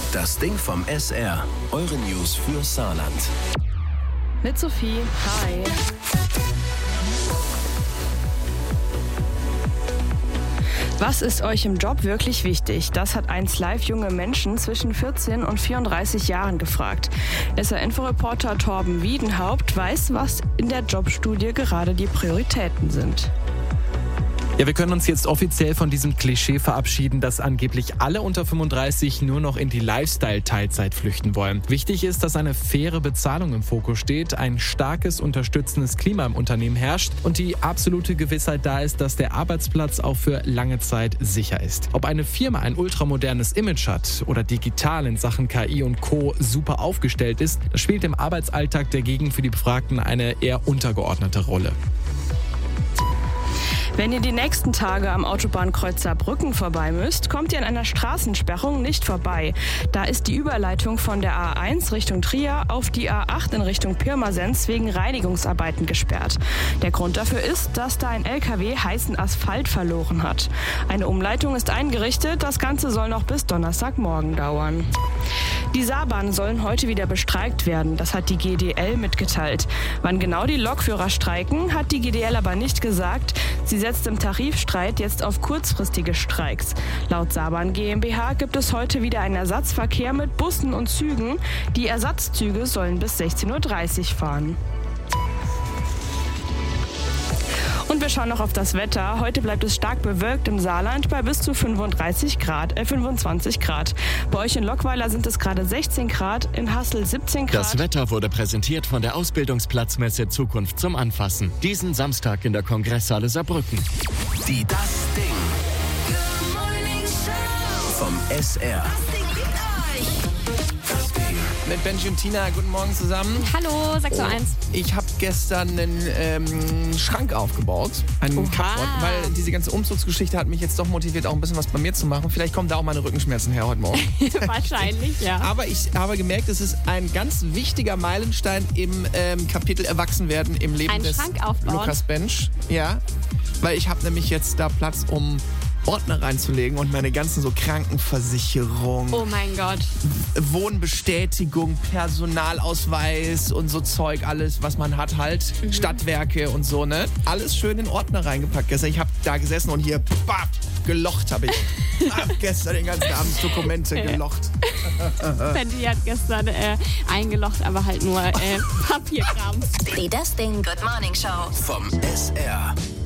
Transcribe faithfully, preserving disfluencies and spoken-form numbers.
Das Ding vom S R. Eure News für Saarland. Mit Sophie. Hi. Was ist euch im Job wirklich wichtig? Das hat eins Live junge Menschen zwischen vierzehn und vierunddreißig Jahren gefragt. S R-Inforeporter Torben Wiedenhaupt weiß, was in der Jobstudie gerade die Prioritäten sind. Ja, wir können uns jetzt offiziell von diesem Klischee verabschieden, dass angeblich alle unter fünfunddreißig nur noch in die Lifestyle-Teilzeit flüchten wollen. Wichtig ist, dass eine faire Bezahlung im Fokus steht, ein starkes, unterstützendes Klima im Unternehmen herrscht und die absolute Gewissheit da ist, dass der Arbeitsplatz auch für lange Zeit sicher ist. Ob eine Firma ein ultramodernes Image hat oder digital in Sachen K I und Co. super aufgestellt ist, das spielt im Arbeitsalltag dagegen für die Befragten eine eher untergeordnete Rolle. Wenn ihr die nächsten Tage am Autobahnkreuz Saarbrücken vorbei müsst, kommt ihr an einer Straßensperrung nicht vorbei. Da ist die Überleitung von der A eins Richtung Trier auf die A acht in Richtung Pirmasens wegen Reinigungsarbeiten gesperrt. Der Grund dafür ist, dass da ein L K W heißen Asphalt verloren hat. Eine Umleitung ist eingerichtet, das Ganze soll noch bis Donnerstagmorgen dauern. Die Saarbahnen sollen heute wieder bestreikt werden, das hat die G D L mitgeteilt. Wann genau die Lokführer streiken, hat die G D L aber nicht gesagt. Sie setzt im Tarifstreit jetzt auf kurzfristige Streiks. Laut Saarbahn GmbH gibt es heute wieder einen Ersatzverkehr mit Bussen und Zügen. Die Ersatzzüge sollen bis sechzehn Uhr dreißig fahren. Und wir schauen noch auf das Wetter. Heute bleibt es stark bewölkt im Saarland bei bis zu fünfunddreißig Grad, äh fünfundzwanzig Grad. Bei euch in Lockweiler sind es gerade sechzehn Grad, in Hassel siebzehn Grad. Das Wetter wurde präsentiert von der Ausbildungsplatzmesse Zukunft zum Anfassen. Diesen Samstag in der Kongresshalle Saarbrücken. Die Das Ding vom S R. Mit Benji und Tina, guten Morgen zusammen. Hallo, sechs Uhr eins. Ich habe gestern einen ähm, Schrank aufgebaut, einen Oha. Carport, weil diese ganze Umzugsgeschichte hat mich jetzt doch motiviert, auch ein bisschen was bei mir zu machen. Vielleicht kommen da auch meine Rückenschmerzen her heute Morgen. Wahrscheinlich, ja. Aber ich habe gemerkt, es ist ein ganz wichtiger Meilenstein im ähm, Kapitel Erwachsenwerden im Leben Ein des Schrank aufbauen? Lukas Bench. Ja, weil ich habe nämlich jetzt da Platz, um Ordner reinzulegen und meine ganzen so Krankenversicherung, Oh mein Gott. Wohnbestätigung, Personalausweis und so Zeug, alles, was man hat halt, mhm. Stadtwerke und so, ne? Alles schön in Ordner reingepackt. Gestern, ich habe da gesessen und hier, bap, gelocht habe ich. Hab gestern den ganzen Abend Dokumente gelocht. Benji hat gestern äh, eingelocht, aber halt nur äh, Papierkram. Die Das Ding Good Morning Show Vom S R.